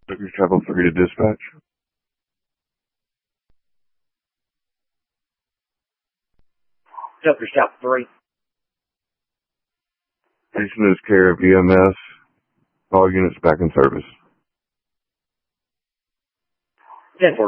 Your travel free to dispatch. Tucker South 3. Station is care of EMS. All units back in service. 10-4.